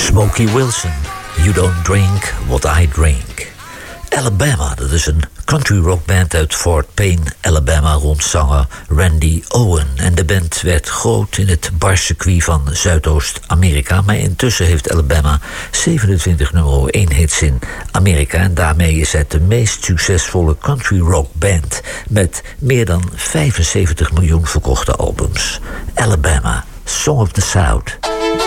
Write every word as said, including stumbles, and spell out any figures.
Smokey Wilson, You Don't Drink What I Drink. Alabama, dat is een country rock band uit Fort Payne, Alabama, rond zanger Randy Owen. En de band werd groot in het barcircuit van Zuidoost-Amerika, maar intussen heeft Alabama zevenentwintig nummer één hits in Amerika. En daarmee is het de meest succesvolle country rock band met meer dan vijfenzeventig miljoen verkochte albums. Alabama, Song of the South.